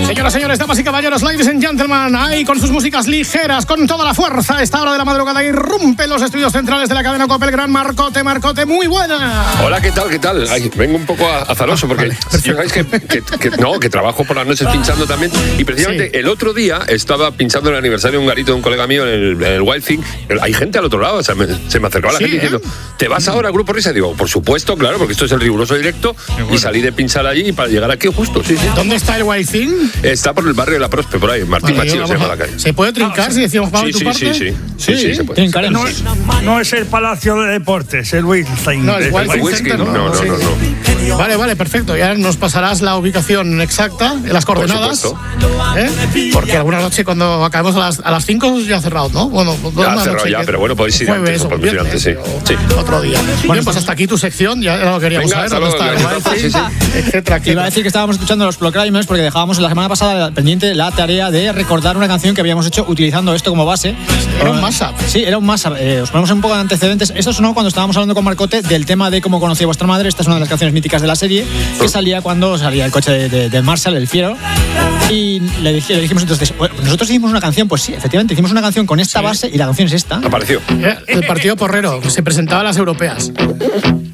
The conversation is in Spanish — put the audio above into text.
Señoras, señores, damas y caballeros, ladies and gentlemen, ahí con sus músicas ligeras, con toda la fuerza, a esta hora de la madrugada irrumpe los estudios centrales de la cadena COPE, el gran Marcote. Marcote, muy buena. Hola, ¿qué tal? ¿Qué tal? Ay, vengo un poco azaroso porque yo sabéis que trabajo por las noches pinchando también, y precisamente el otro día estaba pinchando el aniversario de un garito de un colega mío en el Wild Thing. Hay gente al otro lado, o sea, se me acercaba la gente diciendo, ¿te vas ahora al Grupo Risa? Y digo, por supuesto, claro, porque esto es el riguroso directo, y salí de pinchar allí para llegar aquí justo, sí. ¿Dónde está el Wild Thing? Está por el barrio de la Prospe, por ahí, Martín Machín se llama la calle. ¿Se puede trincar si decimos vamos de tu parte? Sí, se puede. No es el Palacio de Deportes, el Wizzing. No, el Wizzing Center, no. Vale, perfecto. Ya nos pasarás la ubicación exacta, las coordenadas. Porque alguna noche cuando acabemos a las 5 ya ha cerrado, ¿no? Bueno, ya ha cerrado ya, pero bueno, podéis ir antes, sí. Otro día. Bueno, pues hasta aquí tu sección, ya lo queríamos saber. ¿Dónde está el Wizzing? Etcétera. Iba a decir que estábamos escuchando los Proclaimers porque dejábamos la semana pasada pendiente la tarea de recordar una canción que habíamos hecho utilizando esto como base. Era un mashup. Sí, era un mashup. Os ponemos un poco de antecedentes. Esto sonó cuando estábamos hablando con Marcote del tema de cómo conocía vuestra madre. Esta es una de las canciones míticas de la serie, que salía cuando salía el coche de Marshall, el fiero. Y le dijimos entonces, nosotros hicimos una canción, pues sí, efectivamente, hicimos una canción con esta base y la canción es esta. Apareció. El partido porrero, que se presentaba a las europeas.